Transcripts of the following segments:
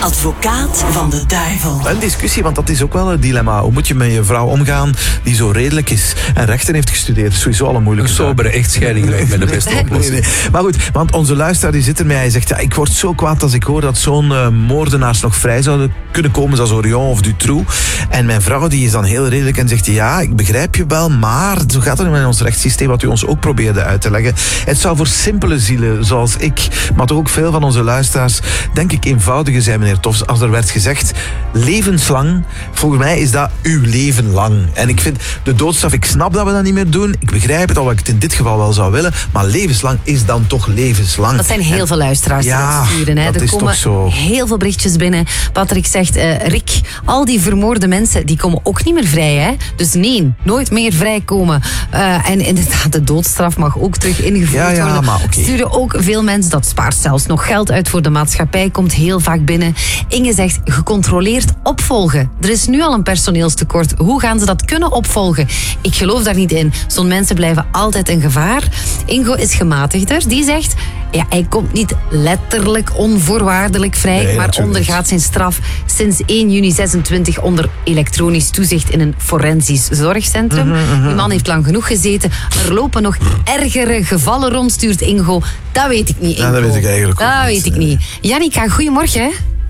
Advocaat van de duivel. Een discussie, want dat is ook wel een dilemma. Hoe moet je met je vrouw omgaan die zo redelijk is en rechten heeft gestudeerd? Sowieso al een moeilijke Een sobere echtscheiding lijkt me de beste oplossing. Nee. Maar goed, want onze luisteraar die zit ermee. Hij zegt, ja, ik word zo kwaad als ik hoor dat zo'n moordenaars nog vrij zouden kunnen komen, zoals Orion of Dutroux. En mijn vrouw die is dan heel redelijk en zegt, ja, ik begrijp je wel, maar zo gaat het in ons rechtssysteem, wat u ons ook probeerde uit te leggen. Het zou voor simpele zielen, zoals ik, maar toch ook veel van onze luisteraars, denk ik eenvoudiger zijn, meneer Tofs, als er werd gezegd, levenslang, volgens mij is dat uw leven lang. En ik vind de doodstraf, ik snap dat we dat niet meer doen, ik begrijp het, al ik het in dit geval wel zou willen, maar levenslang is dan toch levenslang. Dat zijn heel veel luisteraars die dat sturen. Hè. Dat er is komen toch zo. Heel veel berichtjes binnen. Patrick zegt, Rick, al die vermoorde mensen, die komen ook niet meer vrij. Hè? Dus nee, nooit meer vrijkomen. En inderdaad, de doodstraf mag ook terug ingevoerd worden. Maar okay. Sturen ook veel mensen, dat spaart zelfs nog geld uit voor de maatschappij, komt heel vaak binnen. Inge zegt, gecontroleerd opvolgen. Er is nu al een personeelstekort. Hoe gaan ze dat kunnen opvolgen? Ik geloof daar niet in. Zo'n mensen blijven altijd een gevaar. Ingo is gematigder. Die zegt, ja, hij komt niet letterlijk onvoorwaardelijk vrij, maar natuurlijk ondergaat zijn straf sinds 1 juni 26 onder elektronisch toezicht in een forensisch zorgcentrum. Die man heeft lang genoeg gezeten. Er lopen nog ergere gevallen rond, stuurt Ingo. Dat weet ik niet, Ingo. Ja, dat weet ik eigenlijk ook Dat niet. weet ik niet. Jannica, goedemorgen.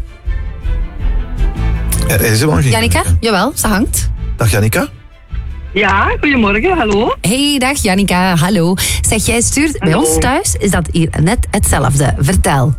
Er is er wel geen. Jannica, jawel, ze hangt. Dag Jannica. Ja, goedemorgen, hallo. Hey, dag Jannica, hallo. Zeg, jij stuurt bij ons thuis, is dat hier net hetzelfde. Vertel.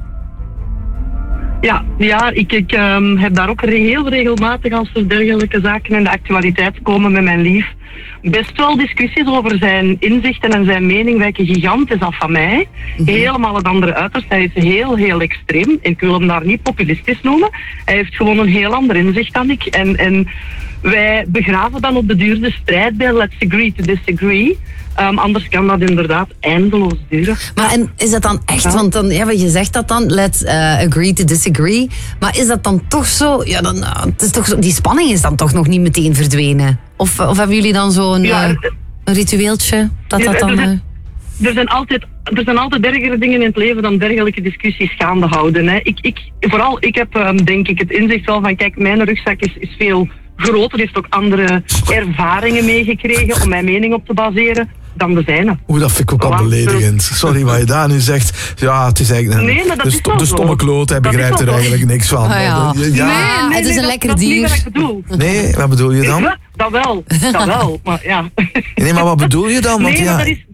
Ja, ik heb daar ook heel regelmatig, als er dergelijke zaken in de actualiteit komen met mijn lief, best wel discussies over zijn inzichten en zijn mening wijken gigantisch af van mij. Helemaal het andere uiterst. Hij is heel extreem. Ik wil hem daar niet populistisch noemen. Hij heeft gewoon een heel ander inzicht dan ik. En wij begraven dan op de duur de strijd bij let's agree to disagree. Anders kan dat inderdaad eindeloos duren. Maar en is dat dan echt, want dan, ja, je zegt dat dan, let's agree to disagree. Maar is dat dan toch zo, ja, dan, het is toch zo, die spanning is dan toch nog niet meteen verdwenen? Of hebben jullie dan zo'n een ritueeltje? Dat dan... Er zijn altijd ergere dingen in het leven dan dergelijke discussies gaande houden. Hè. Ik heb denk ik het inzicht wel van, kijk, mijn rugzak is veel groter, heeft ook andere ervaringen meegekregen om mijn mening op te baseren dan de zijne. Oeh, dat vind ik ook al beledigend. Sorry wat je daar nu zegt. Ja, het is eigenlijk Nee, maar dat is wel de stomme kloot, hij begrijpt er eigenlijk niks van. Nee, het is een lekker dier. Dat is niet wat ik bedoel. Nee, wat bedoel je dan? Dat wel, maar ja. Nee, maar wat bedoel je dan? Want, Nee, maar dat is...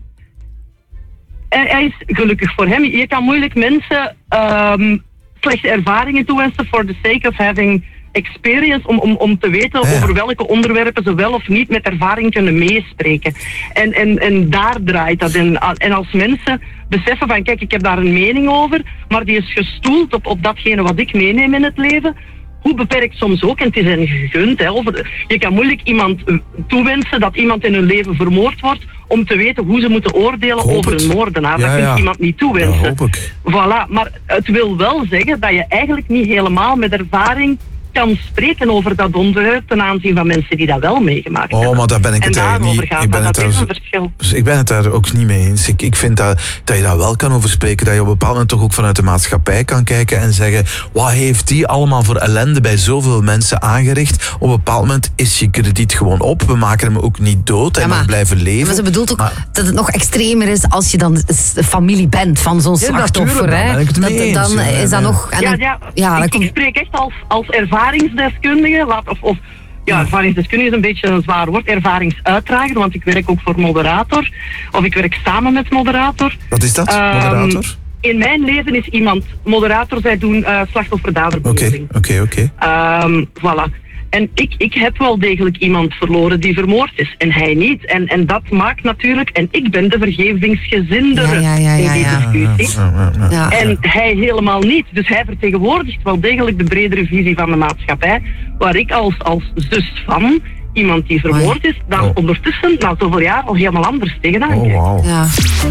Hij is gelukkig voor hem. Je kan moeilijk mensen slechte ervaringen toewensen for the sake of having experience, om te weten over welke onderwerpen ze wel of niet met ervaring kunnen meespreken. En daar draait dat in. En als mensen beseffen van, kijk, ik heb daar een mening over, maar die is gestoeld op datgene wat ik meeneem in het leven, hoe beperkt soms ook, en het is hen gegund. Hè, je kan moeilijk iemand toewensen dat iemand in hun leven vermoord wordt, om te weten hoe ze moeten oordelen over een moordenaar. Dat kunt iemand niet toewensen. Ja, hoop ik. Voilà, maar het wil wel zeggen dat je eigenlijk niet helemaal met ervaring kan spreken over dat onderwerp ten aanzien van mensen die dat wel meegemaakt hebben. Maar daar ben ik en het eigenlijk niet. dat is een verschil. Dus ik ben het daar ook niet mee eens. Ik vind dat je daar wel kan over spreken, dat je op een bepaald moment toch ook vanuit de maatschappij kan kijken en zeggen, wat heeft die allemaal voor ellende bij zoveel mensen aangericht? Op een bepaald moment is je krediet gewoon op. We maken hem ook niet dood en we blijven leven. Maar ze bedoelt ook dat het nog extremer is als je dan de familie bent van zo'n slachtoffer. Hè? Dan is dat nog... Ik spreek echt als ervaringsdeskundige, ervaringsdeskundige is een beetje een zwaar woord, ervaringsuitdrager, want ik werk ook voor moderator, of ik werk samen met moderator. Wat is dat, moderator? In mijn leven is iemand moderator, zij doen slachtoffer-daderbeleving. Oké. Voilà. En ik heb wel degelijk iemand verloren die vermoord is. En hij niet. En dat maakt natuurlijk... En ik ben de vergevingsgezindere in die discussie. En hij helemaal niet. Dus hij vertegenwoordigt wel degelijk de bredere visie van de maatschappij. Waar ik als zus van iemand die vermoord is, dan ondertussen, na zoveel jaar, al helemaal anders tegenaan kijkt. Wow. Ja.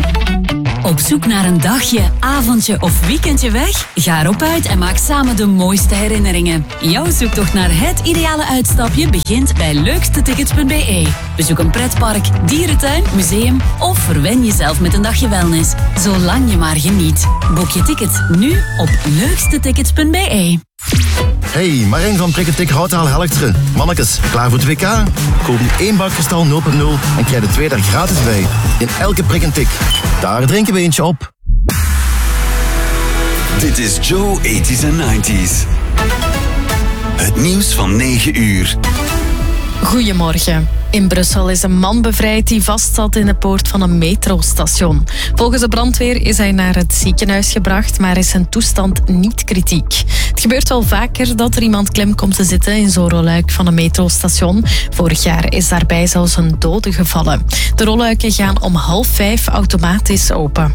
Op zoek naar een dagje, avondje of weekendje weg? Ga erop uit en maak samen de mooiste herinneringen. Jouw zoektocht naar het ideale uitstapje begint bij leukstetickets.be. Bezoek een pretpark, dierentuin, museum of verwen jezelf met een dagje wellness. Zolang je maar geniet. Boek je ticket nu op leukstetickets.be. Hey, Marijn van Prikketik Houtaal Helkteren. Mannekes, klaar voor het WK? Koop nu 1 bak Kristal 0.0 en krijg de 2 daar gratis bij. In elke Prikketik. Daar drinken we eentje op. Dit is Joe 80s en 90s. Het nieuws van 9 uur. Goedemorgen. In Brussel is een man bevrijd die vastzat in de poort van een metrostation. Volgens de brandweer is hij naar het ziekenhuis gebracht, maar is zijn toestand niet kritiek. Het gebeurt wel vaker dat er iemand klem komt te zitten in zo'n rolluik van een metrostation. Vorig jaar is daarbij zelfs een dode gevallen. De rolluiken gaan om 4:30 automatisch open.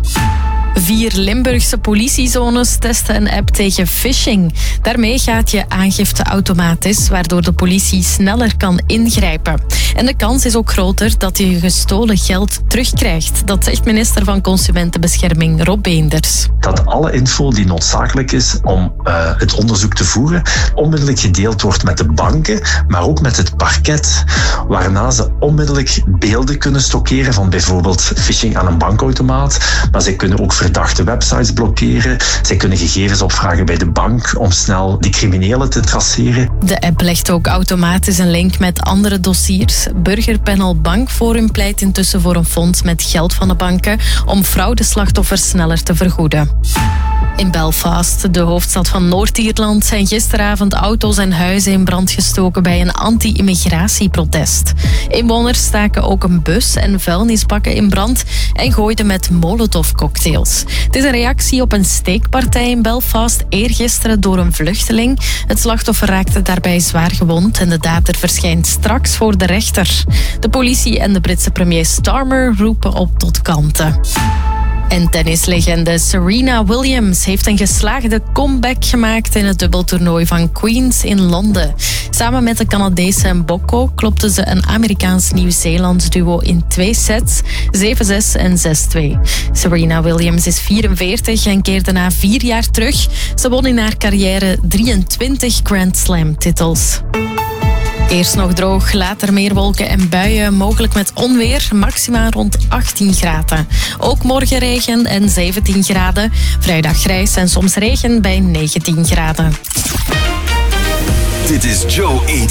4 Limburgse politiezones testen een app tegen phishing. Daarmee gaat je aangifte automatisch, waardoor de politie sneller kan ingrijpen. En de kans is ook groter dat je gestolen geld terugkrijgt. Dat zegt minister van Consumentenbescherming Rob Beenders. Dat alle info die noodzakelijk is om het onderzoek te voeren, onmiddellijk gedeeld wordt met de banken, maar ook met het parket, waarna ze onmiddellijk beelden kunnen stockeren van bijvoorbeeld phishing aan een bankautomaat, maar ze kunnen ook verdachte websites blokkeren. Zij kunnen gegevens opvragen bij de bank om snel die criminelen te traceren. De app legt ook automatisch een link met andere dossiers. Burgerpanel Bankforum pleit intussen voor een fonds met geld van de banken om fraudeslachtoffers sneller te vergoeden. In Belfast, de hoofdstad van Noord-Ierland, zijn gisteravond auto's en huizen in brand gestoken bij een anti-immigratieprotest. Inwoners staken ook een bus en vuilnisbakken in brand en gooiden met molotovcocktails. Het is een reactie op een steekpartij in Belfast eergisteren door een vluchteling. Het slachtoffer raakte daarbij zwaar gewond en de dader verschijnt straks voor de rechter. De politie en de Britse premier Starmer roepen op tot kalmte. En tennislegende Serena Williams heeft een geslaagde comeback gemaakt in het dubbeltoernooi van Queens in Londen. Samen met de Canadese Mboko klopte ze een Amerikaans-Nieuw-Zeelands duo in 2 sets, 7-6 en 6-2. Serena Williams is 44 en keerde na 4 jaar terug. Ze won in haar carrière 23 Grand Slam-titels. Eerst nog droog, later meer wolken en buien, mogelijk met onweer, maxima rond 18 graden. Ook morgen regen en 17 graden. Vrijdag grijs en soms regen bij 19 graden. Dit is Joe 80s